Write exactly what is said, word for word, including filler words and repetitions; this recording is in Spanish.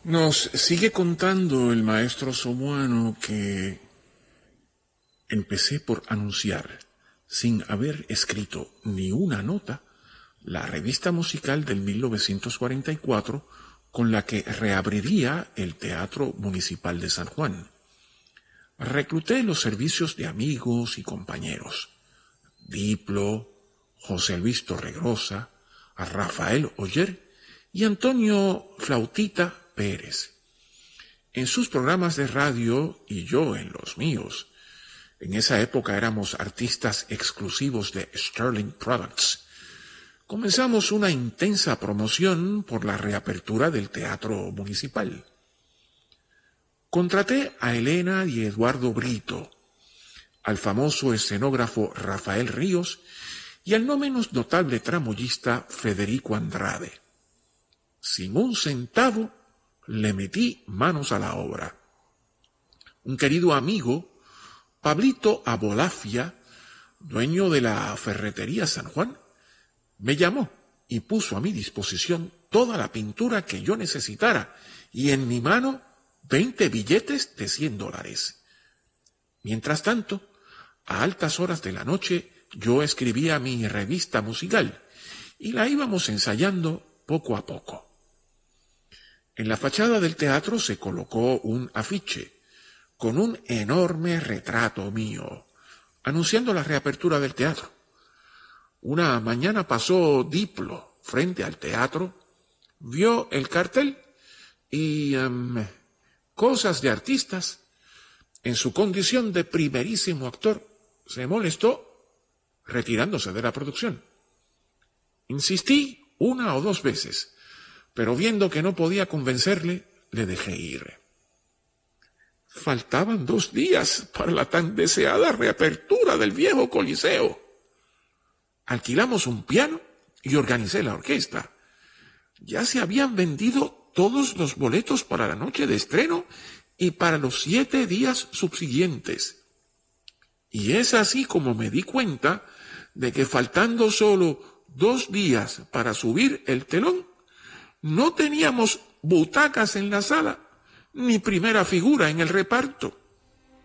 Nos sigue contando el maestro Somoano que empecé por anunciar, sin haber escrito ni una nota, la revista musical del mil novecientos cuarenta y cuatro con la que reabriría el Teatro Municipal de San Juan. Recluté los servicios de amigos y compañeros, Diplo, José Luis Torregrosa, a Rafael Oller y Antonio Flautita Pérez. En sus programas de radio y yo en los míos. En esa época éramos artistas exclusivos de Sterling Products. Comenzamos una intensa promoción por la reapertura del Teatro Municipal. Contraté a Elena y Eduardo Brito, al famoso escenógrafo Rafael Ríos y al no menos notable tramoyista Federico Andrade. Sin un centavo, le metí manos a la obra. Un querido amigo, Pablito Abolafia, dueño de la ferretería San Juan, me llamó y puso a mi disposición toda la pintura que yo necesitara y en mi mano veinte billetes de cien dólares. Mientras tanto, a altas horas de la noche, yo escribía mi revista musical y la íbamos ensayando poco a poco. En la fachada del teatro se colocó un afiche con un enorme retrato mío, anunciando la reapertura del teatro. Una mañana pasó Diplo frente al teatro, vio el cartel y um, cosas de artistas. En su condición de primerísimo actor, se molestó retirándose de la producción. Insistí una o dos veces, pero viendo que no podía convencerle, le dejé ir. Faltaban dos días para la tan deseada reapertura del viejo Coliseo. Alquilamos un piano y organicé la orquesta. Ya se habían vendido todos los boletos para la noche de estreno y para los siete días subsiguientes. Y es así como me di cuenta de que faltando solo dos días para subir el telón, no teníamos butacas en la sala, ni primera figura en el reparto.